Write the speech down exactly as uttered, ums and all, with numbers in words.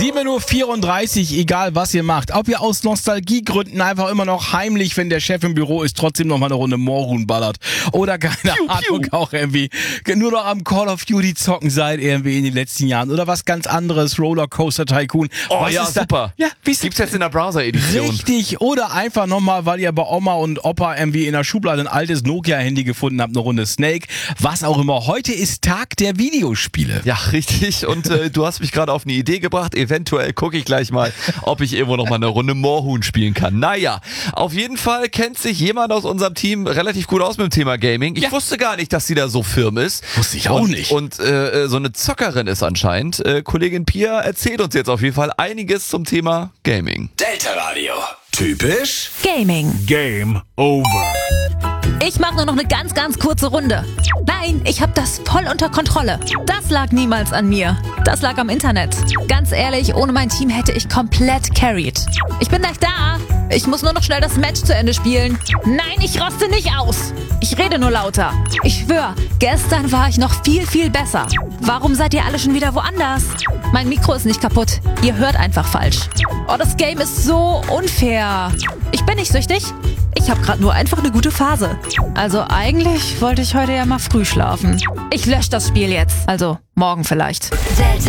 sieben Uhr vierunddreißig, egal was ihr macht. Ob ihr aus Nostalgiegründen einfach immer noch heimlich, wenn der Chef im Büro ist, trotzdem noch mal eine Runde Moorhuhn ballert. Oder keine piu, Ahnung, piu. auch irgendwie nur noch am Call of Duty zocken seid irgendwie in den letzten Jahren. Oder was ganz anderes, Rollercoaster Tycoon. Oh was ja, ist da? super. Ja, Gibt's jetzt in der Browser-Edition. Richtig. Oder einfach nochmal, weil ihr bei Oma und Opa irgendwie in der Schublade ein altes Nokia-Handy gefunden habt, eine Runde Snake. Was auch immer. Heute ist Tag der Videospiele. Ja, richtig. Und äh, du hast mich gerade auf eine Idee gebracht. Eventuell gucke ich gleich mal, ob ich irgendwo noch mal eine Runde Moorhuhn spielen kann. Naja, auf jeden Fall kennt sich jemand aus unserem Team relativ gut aus mit dem Thema Gaming. Ich ja. wusste gar nicht, dass sie da so firm ist. Wusste ich auch und, nicht. Und äh, so eine Zockerin ist anscheinend. Äh, Kollegin Pia erzählt uns jetzt auf jeden Fall einiges zum Thema Gaming. Delta Radio. Typisch Gaming. Game over. Ich mache nur noch eine ganz, ganz kurze Runde. Nein, ich habe das voll unter Kontrolle. Das lag niemals an mir. Das lag am Internet. Ganz ehrlich, ohne mein Team hätte ich komplett carried. Ich bin gleich da. Ich muss nur noch schnell das Match zu Ende spielen. Nein, ich roste nicht aus. Ich rede nur lauter. Ich schwör, gestern war ich noch viel, viel besser. Warum seid ihr alle schon wieder woanders? Mein Mikro ist nicht kaputt. Ihr hört einfach falsch. Oh, das Game ist so unfair. Ich bin nicht süchtig. Ich habe gerade nur einfach eine gute Phase. Also eigentlich wollte ich heute ja mal früh schlafen. Ich lösche das Spiel jetzt. Also morgen vielleicht.